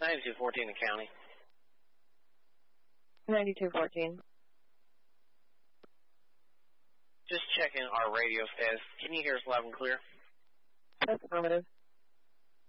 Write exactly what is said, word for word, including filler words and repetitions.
ninety-two fourteen, the county. ninety-two fourteen. Just checking our radio status. Can you hear us loud and clear? That's affirmative.